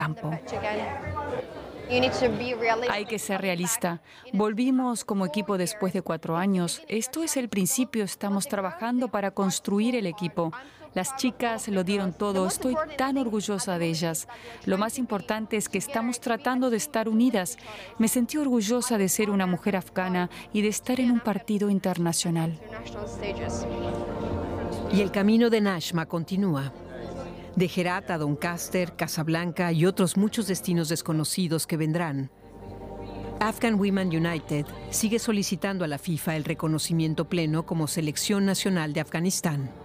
campo. Hay que ser realista. Volvimos como equipo después de 4 años. Esto es el principio. Estamos trabajando para construir el equipo. Las chicas lo dieron todo. Estoy tan orgullosa de ellas. Lo más importante es que estamos tratando de estar unidas. Me sentí orgullosa de ser una mujer afgana y de estar en un partido internacional. Y el camino de Najma continúa. De Herat a Doncaster, Casablanca y otros muchos destinos desconocidos que vendrán. Afghan Women United sigue solicitando a la FIFA el reconocimiento pleno como selección nacional de Afganistán.